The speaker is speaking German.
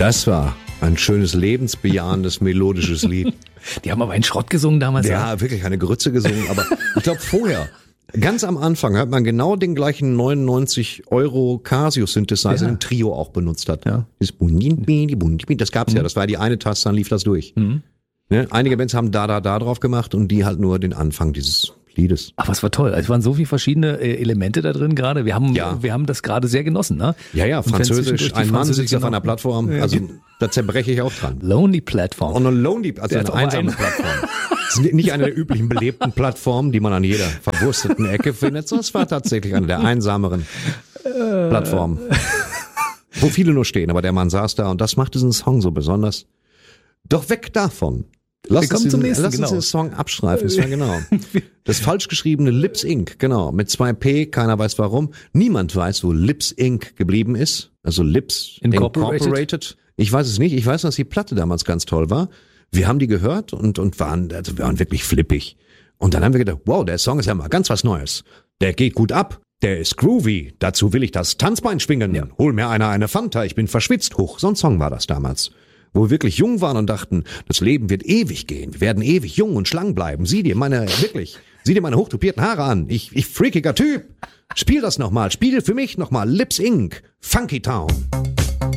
Das war ein schönes, lebensbejahendes, melodisches Lied. Die haben aber einen Schrott gesungen damals. Ja, wirklich eine Grütze gesungen, aber ich glaube vorher, ganz am Anfang hat man genau den gleichen 99 € Casio-Synthesizer, den Trio auch benutzt hat. Ja. Das gab's ja, das war die eine Taste, dann lief das durch. Ne? Einige Bands haben da drauf gemacht und die halt nur den Anfang dieses Liedes. Ach, was war toll. Es waren so viele verschiedene Elemente da drin gerade. Wir haben das gerade sehr genossen, ne? Ja, Französisch. Ein Mann sitzt auf einer Plattform. Also, da zerbreche ich auch dran. Lonely Platform. On a lonely, also eine einsame Plattform. Das ist nicht eine der üblichen belebten Plattformen, die man an jeder verwursteten Ecke findet, sondern es war tatsächlich eine der einsameren Plattformen. Wo viele nur stehen, aber der Mann saß da und das macht diesen Song so besonders. Doch weg davon. Lass uns den Song abstreifen, das war genau. Das falsch geschriebene Lips Inc., genau, mit 2 P, keiner weiß warum. Niemand weiß, wo Lips Inc. geblieben ist, also Lips Incorporated. Ich weiß es nicht, ich weiß, dass die Platte damals ganz toll war. Wir haben die gehört und waren wirklich flippig. Und dann haben wir gedacht, wow, der Song ist ja mal ganz was Neues. Der geht gut ab, der ist groovy, dazu will ich das Tanzbein schwingen. Ja. Hol mir einer eine Fanta, ich bin verschwitzt. So ein Song war das damals. Wo wir wirklich jung waren und dachten, das Leben wird ewig gehen. Wir werden ewig jung und schlank bleiben. Sieh dir meine hochtupierten Haare an. Ich freakiger Typ. Spiel das nochmal. Spiel für mich nochmal. Lips Inc. Funky Town.